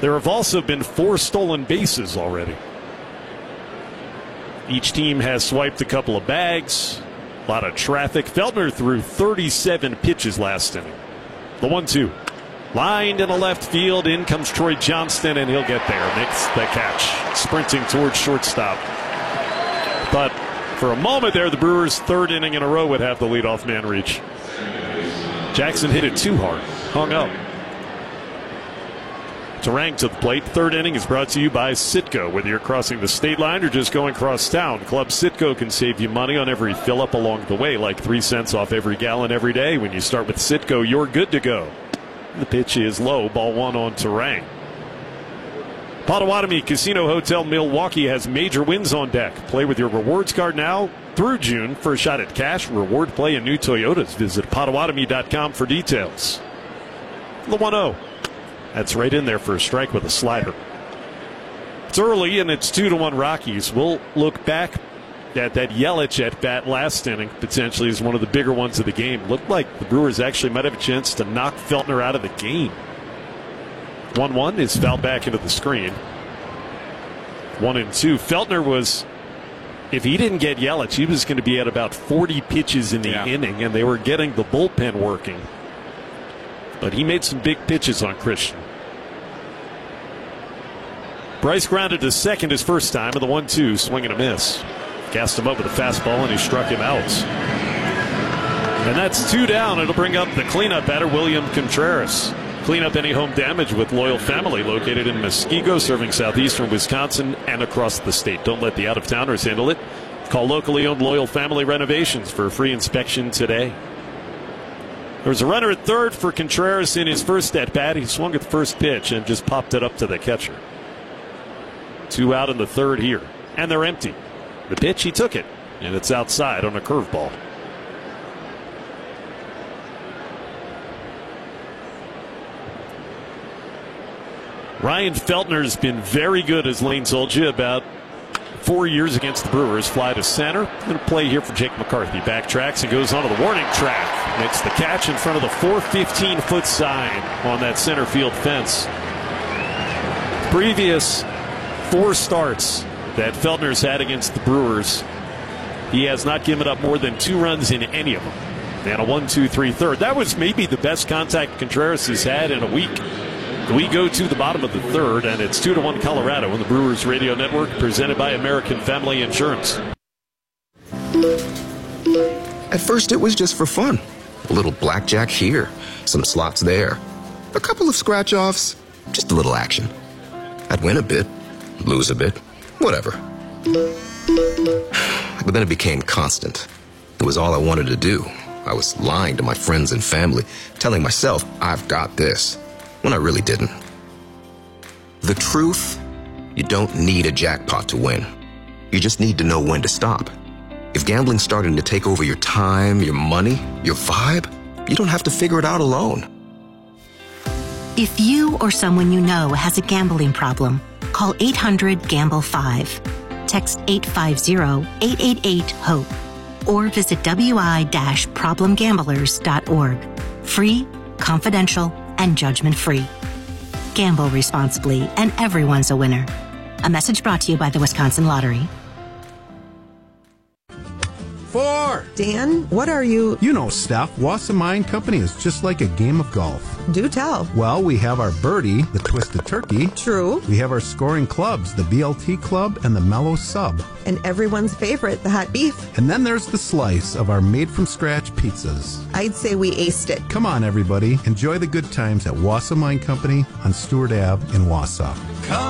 There have also been 4 stolen bases already. Each team has swiped a couple of bags. A lot of traffic. Feltner threw 37 pitches last inning. The 1-2. Lined in the left field. In comes Troy Johnston, and he'll get there. Makes the catch. Sprinting towards shortstop. But for a moment there, the Brewers' 3rd inning in a row would have the leadoff man reach. Jackson hit it too hard. Hung up. Turang to the plate. 3rd inning is brought to you by Citgo. Whether you're crossing the state line or just going across town, Club Citgo can save you money on every fill-up along the way, like 3 cents off every gallon every day. When you start with Citgo, you're good to go. The pitch is low. Ball 1 on Turang. Potawatomi Casino Hotel Milwaukee has major wins on deck. Play with your rewards card now through June for a shot at cash, reward play, and new Toyotas. Visit Potawatomi.com for details. The 1-0. That's right in there for a strike with a slider. It's early, and it's 2-1 Rockies. We'll look back at that Yelich at bat last inning, potentially as one of the bigger ones of the game. Looked like the Brewers actually might have a chance to knock Feltner out of the game. 1-1 is fouled back into the screen. 1-2. Feltner was, if he didn't get Yelich, he was going to be at about 40 pitches in the inning, and they were getting the bullpen working. But he made some big pitches on Christian. Bryce grounded to second his first time, and the 1-2, swing and a miss. Gassed him up with a fastball, and he struck him out. And that's 2 down. It'll bring up the cleanup batter, William Contreras. Clean up any home damage with Loyal Family, located in Muskego, serving southeastern Wisconsin and across the state. Don't let the out-of-towners handle it. Call locally owned Loyal Family Renovations for a free inspection today. There was a runner at third for Contreras in his first at-bat. He swung at the first pitch and just popped it up to the catcher. 2 out in the 3rd here, and they're empty. The pitch, he took it, and it's outside on a curveball. Ryan Feltner's been very good, as Lane told you, about 4 years against the Brewers. Fly to center. Going to play here for Jake McCarthy. Backtracks and goes onto the warning track. Makes the catch in front of the 415-foot sign on that center field fence. Previous 4 starts that Feltner's had against the Brewers, he has not given up more than 2 runs in any of them. And a 1-2-3 third. That was maybe the best contact Contreras has had in a week. We go to the bottom of the 3rd, and it's 2-1 Colorado on the Brewers Radio Network, presented by American Family Insurance. At first, it was just for fun. A little blackjack here, some slots there, a couple of scratch-offs, just a little action. I'd win a bit, lose a bit, whatever. But then it became constant. It was all I wanted to do. I was lying to my friends and family, telling myself, I've got this, when I really didn't. The truth, you don't need a jackpot to win. You just need to know when to stop. If gambling's starting to take over your time, your money, your vibe, you don't have to figure it out alone. If you or someone you know has a gambling problem, call 800-GAMBLE-5. Text 850-888-HOPE. Or visit wi-problemgamblers.org. Free, confidential, and judgment-free. Gamble responsibly, and everyone's a winner. A message brought to you by the Wisconsin Lottery. 4. Dan, what are you? You know, Steph, Wasserman Company is just like a game of golf. Do tell. Well, we have our birdie, the Twisted Turkey. True. We have our scoring clubs, the BLT Club and the Mellow Sub. And everyone's favorite, the hot beef. And then there's the slice of our made-from-scratch pizzas. I'd say we aced it. Come on, everybody. Enjoy the good times at Wasserman Company on Stewart Ave in Wausau.